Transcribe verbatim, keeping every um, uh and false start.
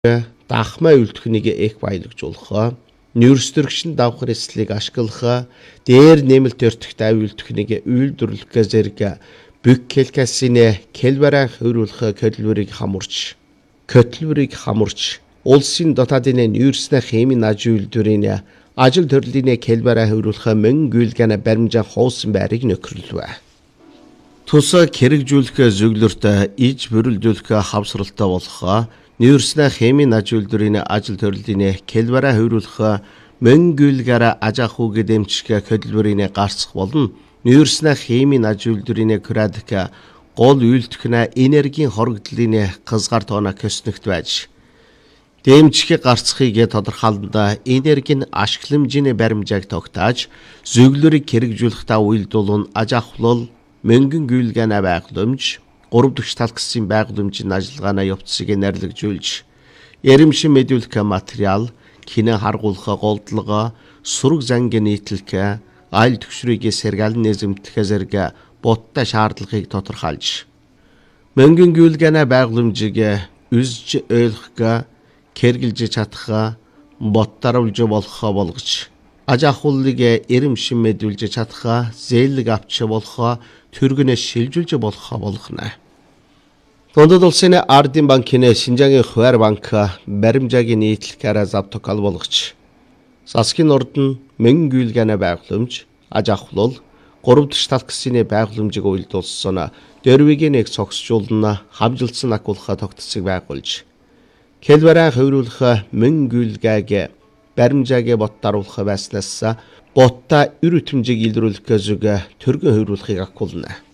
дахмаа үлдэхнийг их баялагжуулах, нүүрстөргшин давхар эслийг ашиглах, дээр нэмэлт өртөгт ав үлдэхнийг үйлдвэрлэх зэрэг бүх келкасины келбараа хөрвүүлэх хөдөлмөрийг хамурч, хөдөлмөрийг хамурч, улсын дотоодын нүүрснэ хэмийн аж үйлдвэрийн ажил төрлийн келбараа хөрвүүлэх мөн гүйлгэн баримжаа хуусан байрыг нөхөрлөв. Тус хэрэгжүүлэх зөвлөрт иж бүрэлдүүлэх хавсралтай болох нүүрснэ хэмийн аж үйлдвэрийн ажил төрлийн келбараа хөрвүүлэх мөн гүйлгэрэ аж ахуйг дэмжих хөдөлмөрийн гарцах болон нүүрснэ хэмийн аж үйлдвэрийн күрάδх гол үйлдвэрнэ энергийн хоригдлын хязгаар тоона көснөгт байж дэмжих гарцхыг тодорхойлолд энергийн ашигламжийн баримжааг тогтоож зөвлөрийг хэрэгжүүлэх та үйлдвэрлэн аж ахуйлал мөнгөн гүйлгэн байгууламж гурав дахь талхсан байгууламжийн ажиллагааны явцыг нэрлэгжүүлж эремшин мэдүүлэх материал, кино харгуулах голдлого, сураг зангийн нийтлэх, айл төвшрийг сэргэлэн нэмэгдэх зэрэг боттой шаардлагыг тодорхойлж мөнгөн гүйлгэн байгууламжийг үзж ойлгох, хэрэгжилж чадах, ботторуулж болох болгож аж ахуйлыг эремшин мэдүүлж чадах, зээлэг авч болох, түргэнэ шилжүүлж болох болгоно. Дундад улсын Ардын банкны Шинжаагийн Хуваар банк баримжаагийн нийтлэхээр завтокал болгож засгийн ордон мөн гүйлгэн байгууламж, аж ахуйлал, гурав дахь талхсын байгууламжийг үйлдвэрлэсэн дөрвийг нэг цогцжуулна хамжилсан акулха тогтцыг байгуулж келбараа хөрвүүлэх мөн гүйлгээг баримжааг ботторуулах байснаас ботта үр өтөмжийг илрүүлэх зүг төргөн хөрвүүлэхийг акулна.